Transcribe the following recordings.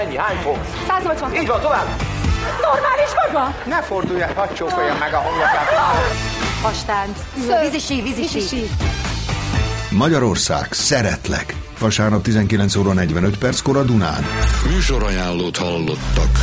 Ennyi, hány fok? 180. Így van, tovább! Normális maga? Ne fordulj el, hadd csókolja meg a homlokát. Hastánc. Vízisi. Magyarország, szeretlek. Vasárnap 19 óra 45 perckor a Dunán. Műsorajánlót hallottak.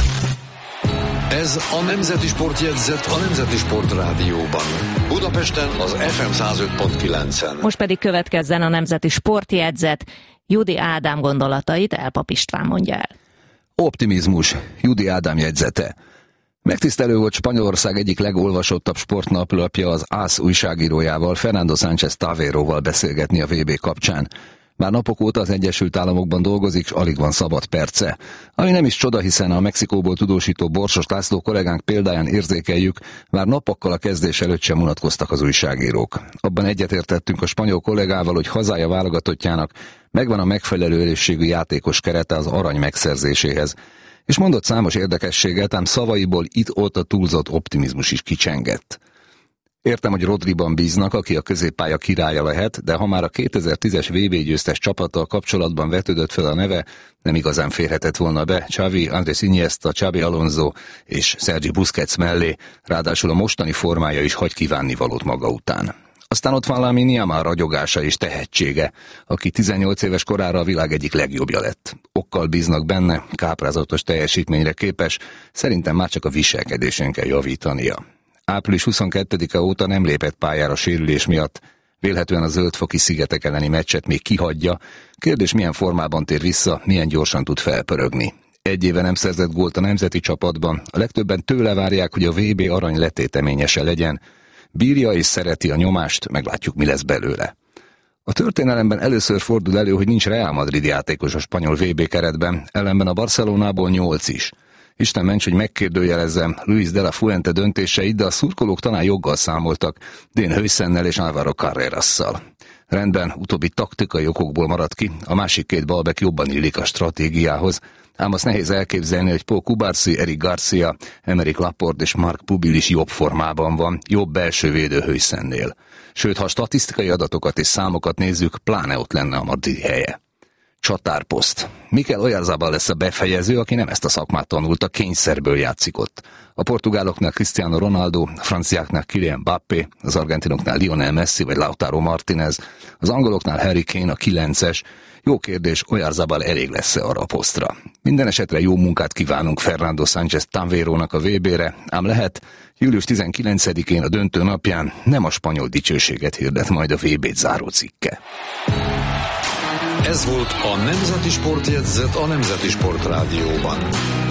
Ez a Nemzeti Sportjegyzet a Nemzeti Sport Rádióban. Budapesten az FM 105.9-en. Most pedig következzen a Nemzeti Sportjegyzet. Judi Ádám gondolatait Elpap István mondja el. Optimizmus. Judi Ádám jegyzete. Megtisztelő volt Spanyolország egyik legolvasottabb sportnaplapja az AS újságírójával, Fernando Sánchez Taveroval beszélgetni a VB kapcsán. Már napok óta az Egyesült Államokban dolgozik, s alig van szabad perce. Ami nem is csoda, hiszen a Mexikóból tudósító Borsos László kollégánk példáján érzékeljük, már napokkal a kezdés előtt sem unatkoztak az újságírók. Abban egyetértettünk a spanyol kollégával, hogy hazája válogatottjának megvan a megfelelő erősségű játékos kerete az arany megszerzéséhez. És mondott számos érdekességet, ám szavaiból itt-ott a túlzott optimizmus is kicsengett. Értem, hogy Rodriban bíznak, aki a középpálya királya lehet, de ha már a 2010-es VB győztes csapattal kapcsolatban vetődött fel a neve, nem igazán férhetett volna be Xavi, Andrés Iniesta, Xabi Alonso és Sergi Busquets mellé, ráadásul a mostani formája is hagy kívánnivalót maga után. Aztán ott van Lamine Yamal ragyogása és tehetsége, aki 18 éves korára a világ egyik legjobbja lett. Okkal bíznak benne, káprázatos teljesítményre képes, szerintem már csak a viselkedésén kell javítania. Április 22-e óta nem lépett pályára sérülés miatt, vélhetően a Zöld-foki szigetek elleni meccset még kihagyja. Kérdés, milyen formában tér vissza, milyen gyorsan tud felpörögni. Egy éve nem szerzett gólt a nemzeti csapatban, a legtöbben tőle várják, hogy a VB arany letéteményese legyen. Bírja és szereti a nyomást, meglátjuk, mi lesz belőle. A történelemben először fordul elő, hogy nincs Real Madrid játékos a spanyol VB keretben, ellenben a Barcelonából 8 is. Isten ments, hogy megkérdőjelezzem Luis de la Fuente döntéseit, de a szurkolók talán joggal számoltak Dén Huijsennel és Álvaro Carrerasszal. Rendben, utóbbi taktikai okokból maradt ki, a másik két balbek jobban illik a stratégiához, ám azt nehéz elképzelni, hogy Pau Cubarsí, Eric Garcia, Aymeric Laporte és Marc Pubil is jobb formában van, jobb belső védő Huijsennél. Sőt, ha statisztikai adatokat és számokat nézzük, pláne ott lenne a madridi helye. Csatárposzt. Mikel Oyarzabal lesz a befejező, aki nem ezt a szakmát tanulta, kényszerből játszik ott. A portugáloknál Cristiano Ronaldo, a franciáknál Kylian Mbappé, az argentinoknál Lionel Messi vagy Lautaro Martinez, az angoloknál Harry Kane a 9-es. Jó kérdés, Oyarzabal elég lesz-e arra a posztra. Minden esetre jó munkát kívánunk Fernando Sánchez Taverónak a VB-re, ám lehet, július 19-én a döntő napján nem a spanyol dicsőséget hirdet majd a VB-t záró cikke. Ez volt a Nemzeti Sportjegyzet a Nemzeti Sport Rádióban.